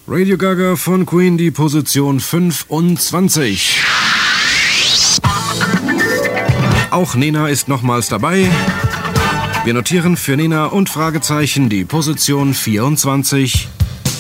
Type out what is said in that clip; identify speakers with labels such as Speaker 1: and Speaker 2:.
Speaker 1: Radio Gaga von Queen, die Position 25. Auch Nena ist nochmals dabei. Wir notieren für Nena und Fragezeichen die Position 24.